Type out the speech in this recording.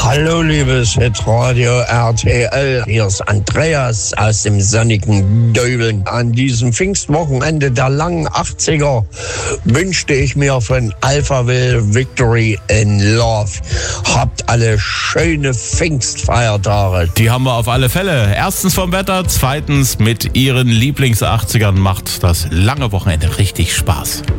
Hallo liebes Hitradio RTL, hier ist Andreas aus dem sonnigen Döbeln. An diesem Pfingstwochenende der langen 80er wünschte ich mir von Alphaville Victory in Love. Habt alle schöne Pfingstfeiertage. Die haben wir auf alle Fälle. Erstens vom Wetter, zweitens mit ihren Lieblings-80ern macht das lange Wochenende richtig Spaß.